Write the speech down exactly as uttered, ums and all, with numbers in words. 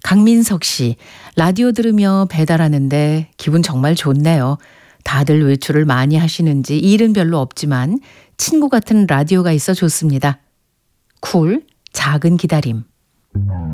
강민석 씨, 라디오 들으며 배달하는데 기분 정말 좋네요. 다들 외출을 많이 하시는지 일은 별로 없지만 친구 같은 라디오가 있어 좋습니다. 쿨, 작은 기다림.